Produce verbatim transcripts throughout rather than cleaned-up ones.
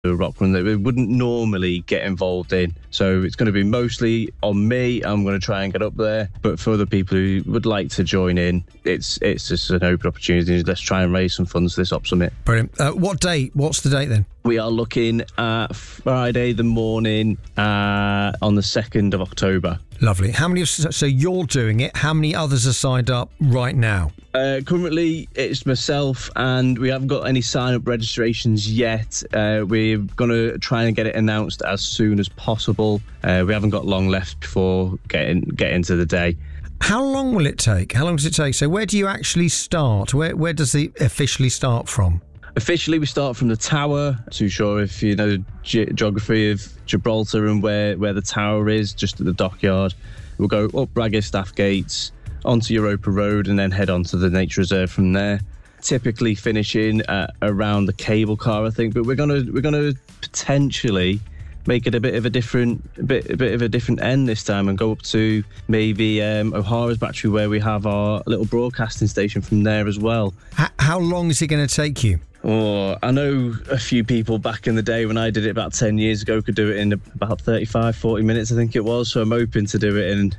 a rock run that we wouldn't normally get involved in. So it's going to be mostly on me. I'm going to try and get up there. But for other people who would like to join in, it's it's just an open opportunity. Let's try and raise some funds for this Op Summit. Brilliant. Uh, what date? What's the date then? We are looking at Friday the morning uh, on the second of October. Lovely. How many? So you're doing it. How many others are signed up right now? Uh, currently, it's myself, and we haven't got any sign-up registrations yet. Uh, we're going to try and get it announced as soon as possible. Uh, we haven't got long left before getting getting to the day. How long will it take? How long does it take? So where do you actually start? Where where does it officially start from? Officially, we start from the tower. Too sure if you know the ge- geography of Gibraltar and where, where the tower is, just at the dockyard. We'll go up Ragged Staff Gates, onto Europa Road, and then head on to the nature reserve from there. Typically finishing at around the cable car, I think. But we're gonna we're gonna potentially make it a bit of a different a bit a bit of a different end this time and go up to maybe um, O'Hara's Battery, where we have our little broadcasting station from there as well. H- how long is it going to take you? Oh, I know a few people back in the day when I did it about ten years ago could do it in about thirty-five, forty minutes, I think it was. So I'm hoping to do it in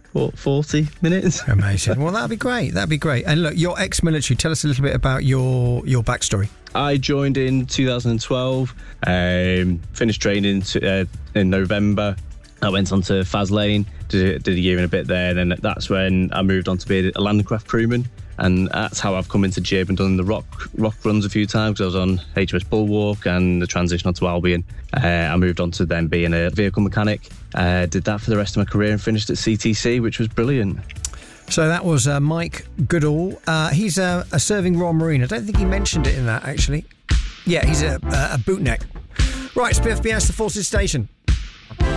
forty minutes. Amazing. Well, that'd be great. That'd be great. And look, you're ex-military. Tell us a little bit about your your backstory. I joined in two thousand twelve, um, finished training to, uh, in November. I went on to Faslane, did, did a year and a bit there, and then that's when I moved on to be a landcraft crewman. And that's how I've come into Jib and done the rock rock runs a few times, because I was on H M S Bulwark and the transition onto Albion. Uh, I moved on to then being a vehicle mechanic. Uh, did that for the rest of my career and finished at C T C, which was brilliant. So that was uh, Mike Goodall. Uh, he's a, a serving Royal Marine. I don't think he mentioned it in that, actually. Yeah, he's a, a, a bootneck. Right, Spiff, B S, the Forces Station.